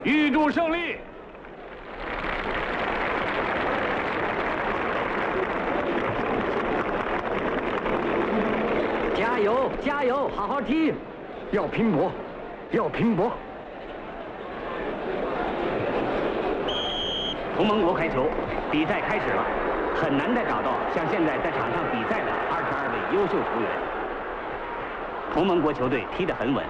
预祝胜利！ 加油，加油，好好踢！要拼搏，要拼搏！ 同盟国开球，比赛开始了。很难再找到像现在在场上比赛的22位优秀球员。同盟国球队踢得很稳。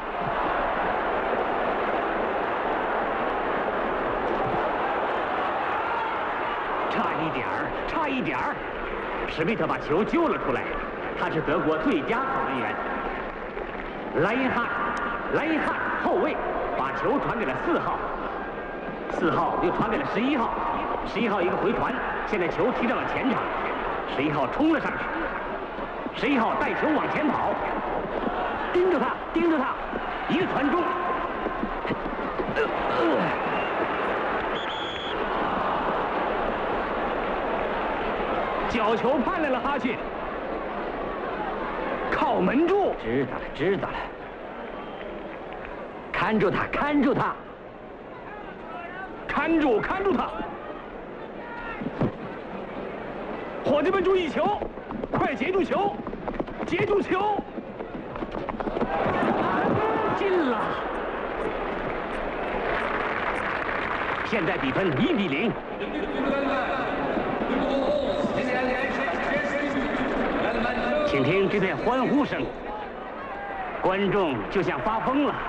差一点儿！史密特把球救了出来，他是德国最佳守门员。莱因汉后卫把球传给了4号，4号又传给了11号，11号一个回传，现在球踢到了前场，11号冲了上去，11号带球往前跑，盯着他，一个传中。 角球盼来了哈钦，靠门柱， 知道了，看住他，看住他， 伙计们注意球，快截住球， 进了！现在比分1比0。请听这片欢呼声，观众就像发疯了。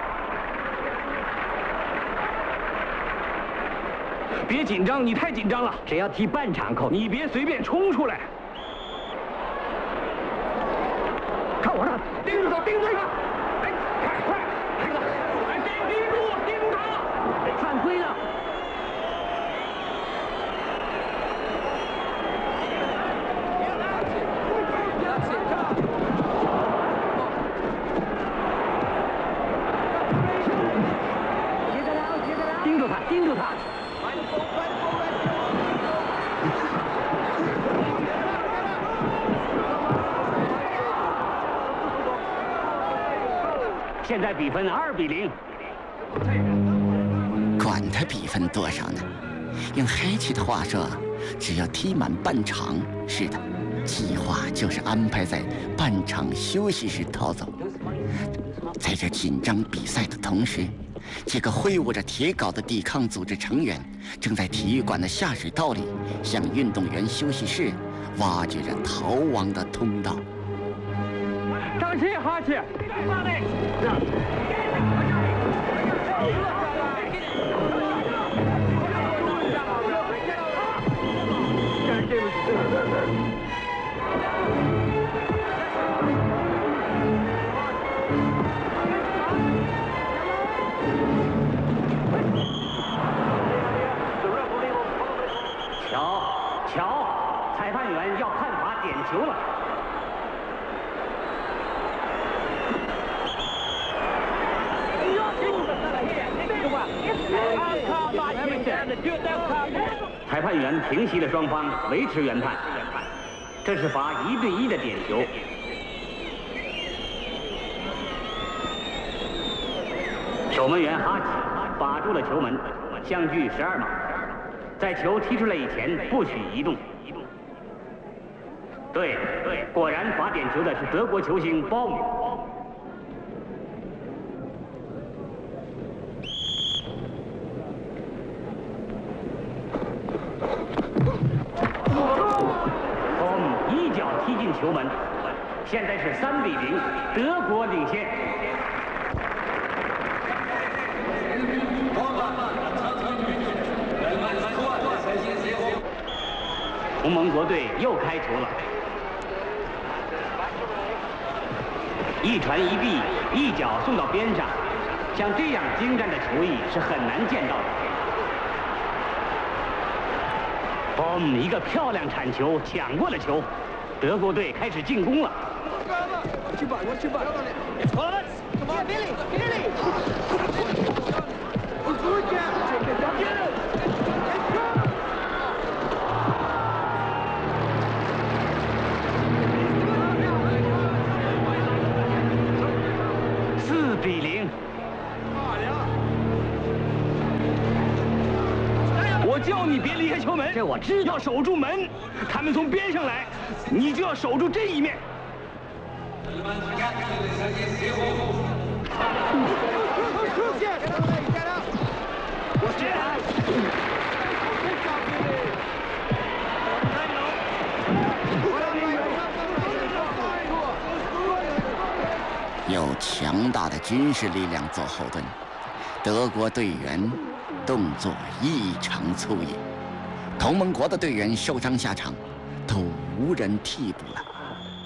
别紧张，你太紧张了。 只要踢半场扣， 你别随便冲出来。 看我的， 盯住他！哎，快！哎，盯住他！ 犯规了！盯住他！ 现在比分2比0。 管他比分多少呢？用黑棋的话说，只要踢满半场，是的，计划就是安排在半场休息时逃走。在这紧张比赛的同时，几个挥舞着铁镐的抵抗组织成员正在体育馆的下水道里向运动员休息室挖掘着逃亡的通道。 张鑫，哈奇， 瞧，裁判员要判罚点球了。裁判员平息了双方，维持原判。这是罚1对1的点球。守门员哈奇把住了球门，相距12码。在球踢出来以前不许移动。对，果然罚点球的是德国球星鲍姆。鲍姆一脚踢进球门，现在是3比0，德国领先。同盟国队又开球了，一传一臂，一脚送到边上，像这样精湛的球艺是很难见到的。一个漂亮铲球抢过了球，德国队开始进攻了。4比0。 我叫你别离开球门， 这我知道。 要守住门。他们从边上来，你就要守住这一面。 有强大的军事力量做后盾，德国队员动作异常粗野，同盟国的队员受伤下场，都无人替补了。